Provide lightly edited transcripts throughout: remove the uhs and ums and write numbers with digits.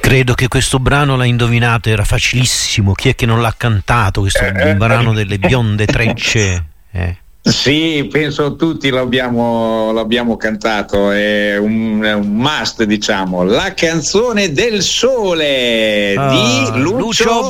Credo che questo brano l'ha indovinato, era facilissimo. Chi è che non l'ha cantato? Questo brano delle bionde trecce. Sì, penso tutti l'abbiamo cantato, è un must, diciamo. La canzone del sole di Lucio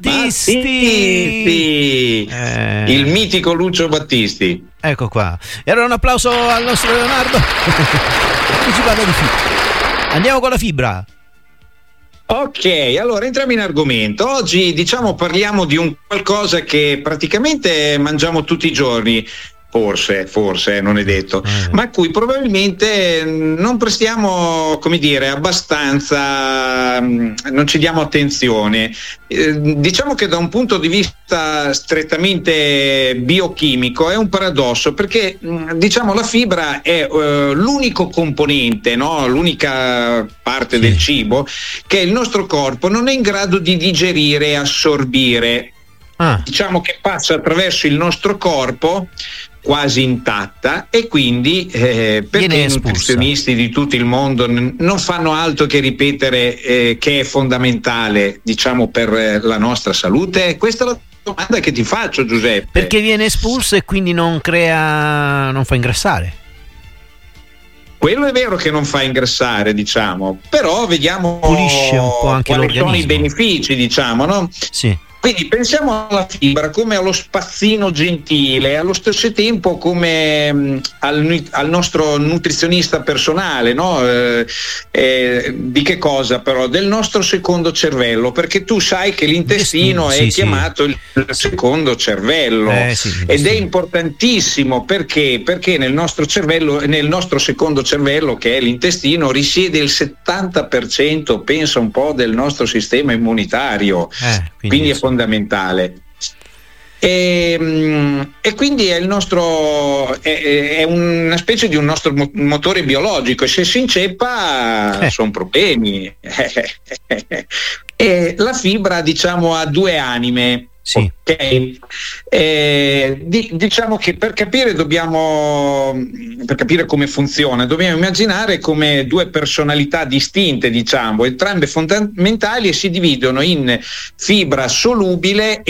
Battisti. Il mitico Lucio Battisti. Ecco qua. E allora un applauso al nostro Leonardo. Ci parla di fibra. Andiamo con la fibra. Ok, allora entriamo in argomento. Oggi parliamo di un qualcosa che praticamente mangiamo tutti i giorni, forse non è detto, ma a cui probabilmente non prestiamo, abbastanza, non ci diamo attenzione. Diciamo che da un punto di vista strettamente biochimico è un paradosso, perché la fibra è l'unico componente, no? L'unica parte del cibo che il nostro corpo non è in grado di digerire e assorbire. Diciamo che passa attraverso il nostro corpo quasi intatta, e quindi perché i nutrizionisti di tutto il mondo non fanno altro che ripetere che è fondamentale, per la nostra salute? Questa è la domanda che ti faccio, Giuseppe. Perché viene espulso e quindi non fa ingrassare. Quello è vero che non fa ingrassare, però vediamo, pulisce un po' anche quali l'organismo. sono i benefici, no? Sì. Quindi pensiamo alla fibra come allo spazzino gentile, allo stesso tempo come al nostro nutrizionista personale, no? Di che cosa però? Del nostro secondo cervello, perché tu sai che l'intestino è chiamato il secondo cervello, ed è importantissimo perché nel nostro cervello, nel nostro secondo cervello, che è l'intestino, risiede il 70%, pensa un po', del nostro sistema immunitario, quindi è fondamentale. E quindi è il nostro è una specie di un nostro motore biologico, e se si inceppa sono problemi. E la fibra ha due anime. Sì. Okay. Diciamo che per capire come funziona dobbiamo immaginare come due personalità distinte, entrambe fondamentali, e si dividono in fibra solubile